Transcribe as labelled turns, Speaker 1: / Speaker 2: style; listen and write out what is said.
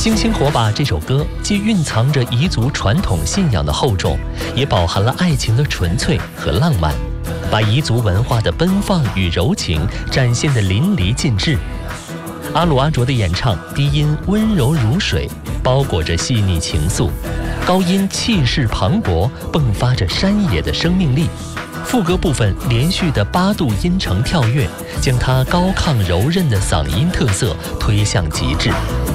Speaker 1: 星星火把这首歌既蕴藏着彝族传统信仰的厚重，也饱含了爱情的纯粹和浪漫，把彝族文化的奔放与柔情展现得淋漓尽致。阿鲁阿卓的演唱，低音温柔如水，包裹着细腻情愫；高音气势磅礴，迸发着山野的生命力。副歌部分连续的8度音程跳跃，将他高亢柔韧的嗓音特色推向极致。